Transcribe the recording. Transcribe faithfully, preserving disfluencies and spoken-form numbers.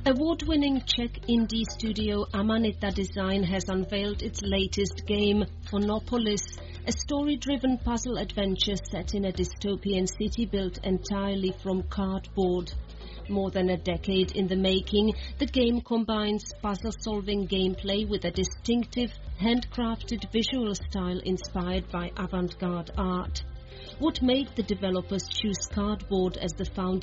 Award-winning Czech indie studio Amanita Design has unveiled its latest game, Phonopolis, a story-driven puzzle adventure set in a dystopian city built entirely from cardboard. More than a decade in the making, the game combines puzzle-solving gameplay with a distinctive, handcrafted visual style inspired by avant-garde art. What made the developers choose cardboard as the foundation